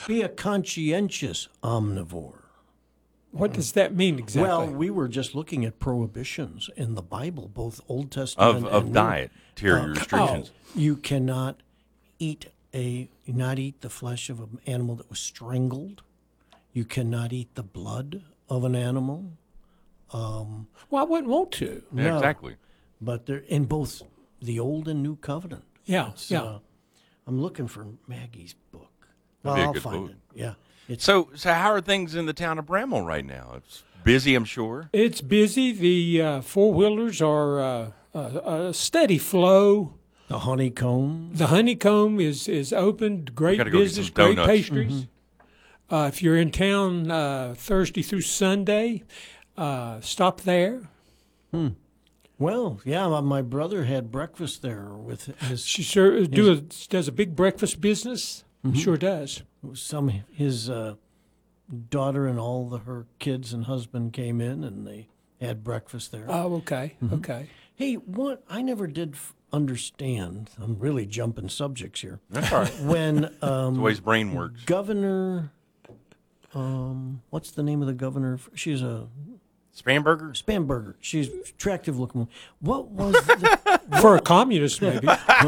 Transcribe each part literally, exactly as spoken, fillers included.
be a conscientious omnivore. What does that mean exactly? Well, we were just looking at prohibitions in the Bible, both Old Testament Of, of and diet, dietary Uh, restrictions. You cannot eat a not eat the flesh of an animal that was strangled. You cannot eat the blood of an animal. Well, I wouldn't want to. Yeah, no. exactly. But they're in both the Old and New Covenant. Yeah, It's, yeah. uh, I'm looking for Maggie's book. That'd Well, be a I'll good find book. it. Yeah. It's So, so how are things in the town of Bramwell right now? It's busy, I'm sure. It's busy. The uh, four wheelers are uh, a, a steady flow. the honeycomb. The Honeycomb is is opened. Great gotta go get business, some great donuts. pastries. Uh, if you're in town uh, Thursday through Sunday, uh, stop there. Well, yeah, my- my brother had breakfast there with his She sure do a, does a big breakfast business. Sure does. some his uh, daughter and all the, her kids and husband came in and they had breakfast there. Oh, okay, okay. Hey, what I never did f- understand. I'm really jumping subjects here. That's all right. When the um, way his brain works. Governor, um, what's the name of the governor? She's a Spanberger? Spanberger. She's attractive looking. What was the, For a communist, maybe.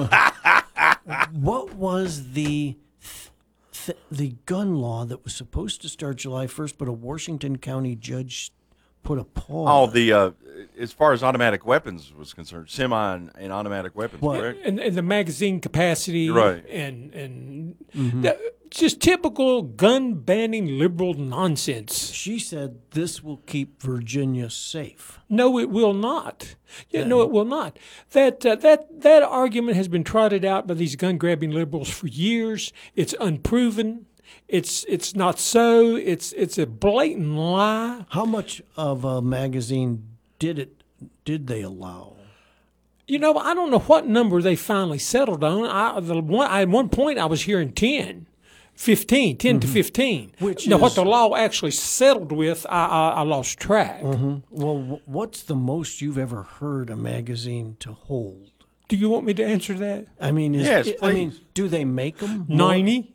what was the th- the gun law that was supposed to start July first, but a Washington County judge put a pause? Oh, the uh, as far as automatic weapons was concerned, semi and, and automatic weapons, What? correct? and, and the magazine capacity, Right. and and the- just typical gun banning liberal nonsense. She said this will keep Virginia safe. No, it will not. Yeah, no, it will not. That uh, that that argument has been trotted out by these gun grabbing liberals for years. It's unproven. It's it's not so. It's it's a blatant lie. How much of a magazine did it did they allow? You know, I don't know what number they finally settled on. I, the one, at one point, I was hearing ten, fifteen, ten to fifteen. Which now, what is- the law actually settled with, I, I, I lost track. Well, wh- what's the most you've ever heard a magazine to hold? Do you want me to answer that? I mean, is, Yes, I mean, please. do they make them? ninety?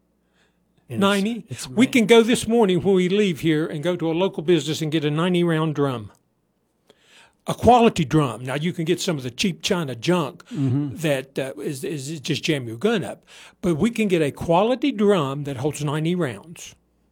ninety? We can go this morning when we leave here and go to a local business and get a ninety round drum. A quality drum. Now, you can get some of the cheap China junk that uh, is, is just jam your gun up. But we can get a quality drum that holds ninety rounds.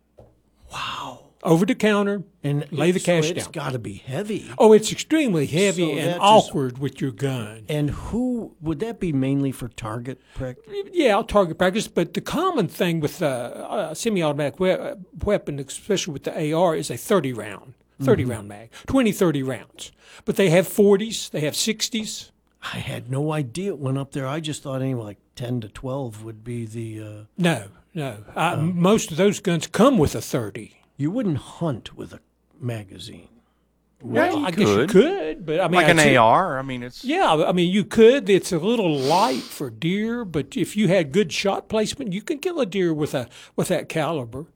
Wow. Over the counter, and lay the so cash it's down. got to be heavy. Oh, it's extremely heavy So and that just- awkward with your gun. And who would that be mainly for target practice? Yeah, target practice. But the common thing with uh, a semi-automatic we- uh, weapon, especially with the A R, is a thirty round, thirty Mm-hmm. round mag, twenty, thirty rounds. But they have forties, they have sixties. I had no idea it went up there. I just thought anyway, like ten to twelve would be the. Uh, No, no. Oh. Uh, most of those guns come with a thirty. you wouldn't hunt with a magazine. Yeah, you I guess you could. could, but I mean, Like an I'd say- A R. I mean, it's Yeah, I mean, you could. It's a little light for deer, but if you had good shot placement, you can kill a deer with a with that caliber.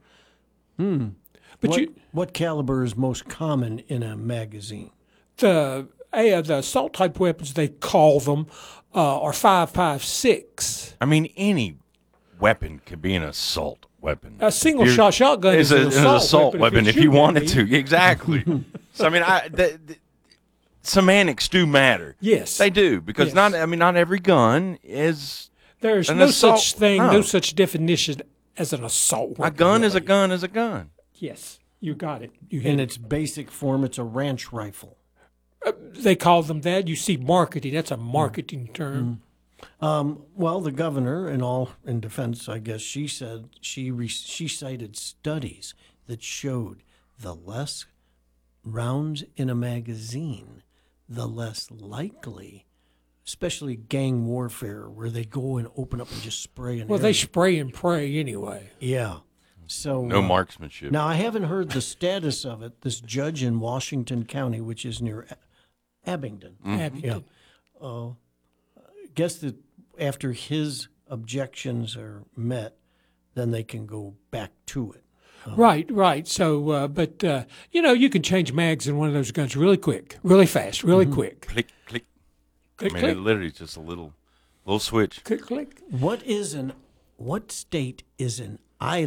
Hmm. But what, you what caliber is most common in a magazine? the uh, the assault type weapons they call them uh, are five five six. I mean, any weapon could be an assault weapon. A single You're- shot shotgun is is a, an an assault, assault weapon, weapon if, if you shoot at wanted me. to. Exactly. So I mean, I the, the, semantics do matter. Yes. they do because Yes. not. I mean, not every gun is There's An no assault- such thing, no. no. such definition as an assault a weapon. gun. Is a really. gun. Is a gun. Yes, you got it. You hit In it. its basic form, it's a ranch rifle. They call them that. You see marketing. That's a marketing term. Um, well, the governor, in all in defense, I guess she said she re, she cited studies that showed the less rounds in a magazine, the less likely, especially gang warfare, where they go and open up and just spray. An Well, they area. spray and pray anyway. yeah. So No uh, marksmanship. Now I haven't heard the status of it. This judge in Washington County, which is near A- Abingdon, Abington. uh, guess that after his objections are met, then they can go back to it. Right, right. So, uh, but uh, you know, you can change mags in one of those guns really quick, really fast, really quick. Click, click. Click, I mean, click, it literally is just a little, little switch. click, click. What is an what state is an island?